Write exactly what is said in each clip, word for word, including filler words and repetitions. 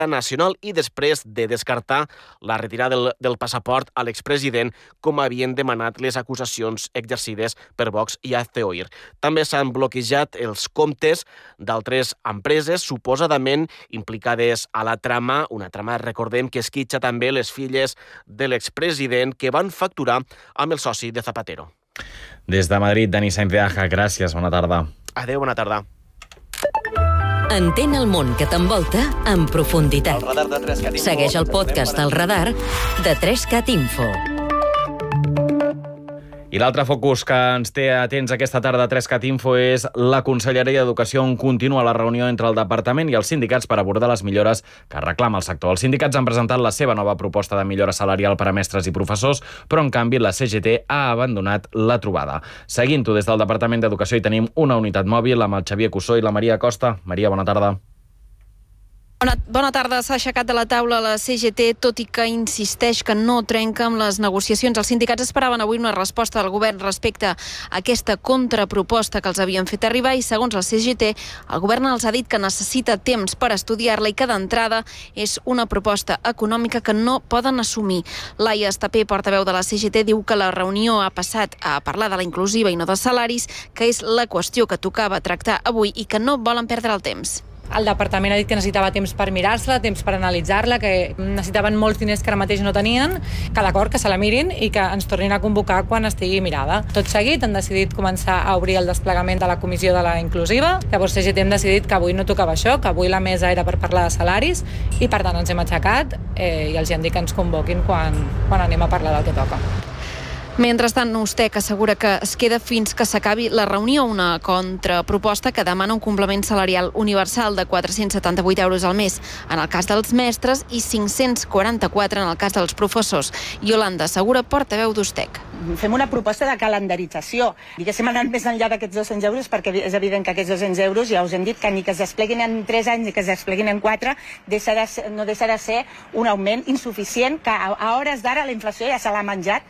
nacional i després de descartar la retirada del, del passaport a l'expresident, com havien demanat les acusacions exercides per Vox i Azteoir. També s'han bloquejat els comptes d'altres empreses suposadament implicades a la trama, una trama, recordem, que esquitxa també les filles de l'expresident que van facturar amb el soci de Zapatero. Des de Madrid, Dani Sainz de Aja, gràcies, bona tarda. Adéu, bona tarda. Entén el món que t'envolta en profunditat. Segueix el podcast El Radar de tres cat Info. I l'altre focus que ens té atents aquesta tarda a tres cat Info és la Conselleria d'Educació, on continua la reunió entre el Departament i els sindicats per abordar les millores que reclama el sector. Els sindicats han presentat la seva nova proposta de millora salarial per a mestres i professors, però en canvi la C G T ha abandonat la trobada. Seguint-ho des del Departament d'Educació hi tenim una unitat mòbil amb el Xavier Cussó i la Maria Costa. Maria, bona tarda. Bona, bona tarda. S'ha aixecat de la taula la C G T, tot i que insisteix que no trenca amb les negociacions. Els sindicats esperaven avui una resposta del govern respecte a aquesta contraproposta que els havien fet arribar i, segons la C G T, el govern els ha dit que necessita temps per estudiar-la i que d'entrada és una proposta econòmica que no poden assumir. Laia Estapé, portaveu de la C G T, diu que la reunió ha passat a parlar de la inclusiva i no de salaris, que és la qüestió que tocava tractar avui i que no volen perdre el temps. El departament ha dit que necessitava temps per mirar-se-la, temps per analitzar-la, que necessitaven molts diners que ara mateix no tenien, que d'acord, que se la mirin i que ens tornin a convocar quan estigui mirada. Tot seguit han decidit començar a obrir el desplegament de la comissió de la inclusiva. Llavors C G T hem decidit que avui no tocava això, que avui la mesa era per parlar de salaris i per tant ens hem aixecat eh, i els hem dit que ens convoquin quan, quan anem a parlar del que toca. Mentrestant, Ustec assegura que es queda fins que s'acabi la reunió, una contraproposta que demana un complement salarial universal de quatre-cents setanta-vuit euros al mes en el cas dels mestres i cinc-cents quaranta-quatre en el cas dels professors. Yolanda Segura, portaveu d'Ustec. Fem una proposta de calendarització. Diguéssim, anant més enllà d'aquests dos-cents euros, perquè és evident que aquests dos-cents euros, ja us hem dit, que ni que es despleguin en tres anys ni que es despleguin en quatre, deixa de ser, no deixa de ser un augment insuficient que a, a hores d'ara la inflació ja se l'ha menjat.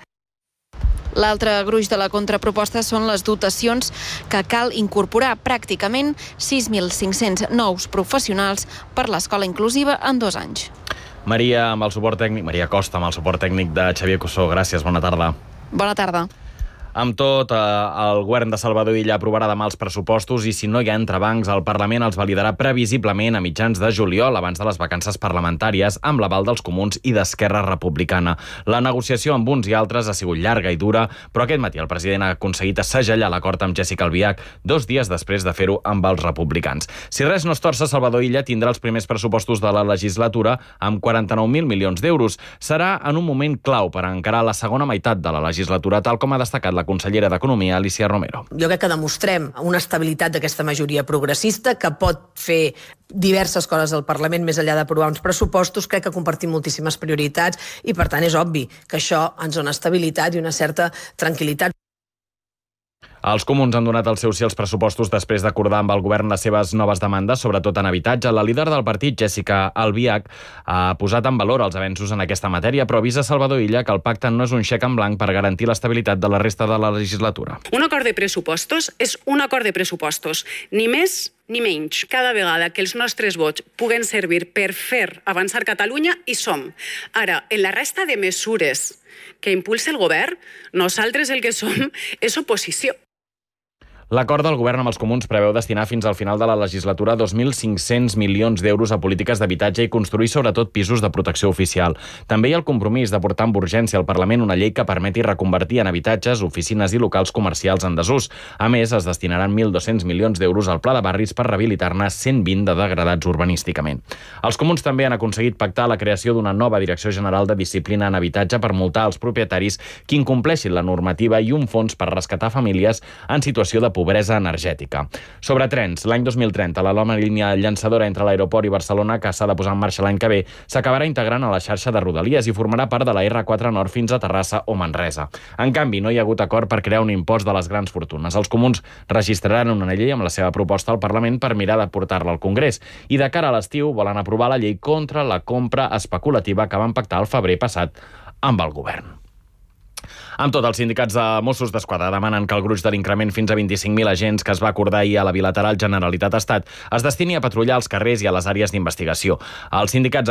L'altre gruix de la contraproposta són les dotacions que cal incorporar, pràcticament sis mil cinc-cents nous professionals per l'escola inclusiva en dos anys. Maria, amb el suport tècnic, Maria Costa, amb el suport tècnic de Xavier Cussó. Gràcies, bona tarda. Bona tarda. Amb tot, eh, el govern de Salvador Illa aprovarà demà els pressupostos i si no hi ha entrebancs, el Parlament els validarà previsiblement a mitjans de juliol, abans de les vacances parlamentàries, amb l'aval dels Comuns i d'Esquerra Republicana. La negociació amb uns i altres ha sigut llarga i dura, però aquest matí el president ha aconseguit assagellar l'acord amb Jéssica Albiach, dos dies després de fer-ho amb els republicans. Si res no es torça, Salvador Illa tindrà els primers pressupostos de la legislatura amb quaranta-nou mil milions d'euros. Serà en un moment clau per encarar la segona meitat de la legislatura, tal com ha destacat la la consellera d'Economia, Alicia Romero. Jo crec que demostrem una estabilitat d'aquesta majoria progressista que pot fer diverses coses al Parlament més enllà d'aprovar uns pressupostos. Crec que compartim moltíssimes prioritats i, per tant, és obvi que això ens dona estabilitat i una certa tranquil·litat. Els Comuns han donat el seu sí als pressupostos després d'acordar amb el govern les seves noves demandes, sobretot en habitatge. La líder del partit, Jéssica Albiach, ha posat en valor els avenços en aquesta matèria, però avisa Salvador Illa que el pacte no és un xec en blanc per garantir l'estabilitat de la resta de la legislatura. Un acord de pressupostos és un acord de pressupostos, ni més ni menys. Cada vegada que els nostres vots puguen servir per fer avançar Catalunya, hi som. Ara, en la resta de mesures que impulsa el govern, nosaltres el que som és oposició. L'acord del govern amb els Comuns preveu destinar fins al final de la legislatura dos mil cinc-cents milions d'euros a polítiques d'habitatge i construir sobretot pisos de protecció oficial. També hi ha el compromís de portar amb urgència al Parlament una llei que permeti reconvertir en habitatges, oficines i locals comercials en desús. A més, es destinaran mil dos-cents milions d'euros al Pla de Barris per rehabilitar-ne cent vint de degradats urbanísticament. Els Comuns també han aconseguit pactar la creació d'una nova Direcció General de Disciplina en Habitatge per multar els propietaris que incompleixin la normativa i un fons per rescatar famílies en situació de pobresa energètica. Sobre trens, l'any dos mil trenta, la nova línia llançadora entre l'aeroport i Barcelona, que s'ha de posar en marxa l'any que ve, s'acabarà integrant a la xarxa de Rodalies i formarà part de la erre quatre Nord fins a Terrassa o Manresa. En canvi, no hi ha hagut acord per crear un impost de les grans fortunes. Els Comuns registraran una llei amb la seva proposta al Parlament per mirar de portar-la al Congrés i de cara a l'estiu volen aprovar la llei contra la compra especulativa que van pactar al febrer passat amb el govern. Amb tot, els sindicats de Mossos d'Esquadra demanen que el gruix de l'increment fins a vint-i-cinc mil agents que es va acordar ahir a la bilateral Generalitat-Estat es destini a patrullar als carrers i a les àrees d'investigació. Els sindicats